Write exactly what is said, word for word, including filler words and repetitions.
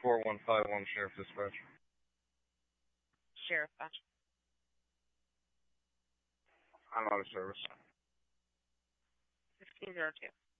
four one five one, Sheriff Dispatch. Sheriff, uh, I'm out of service. fifteen oh two.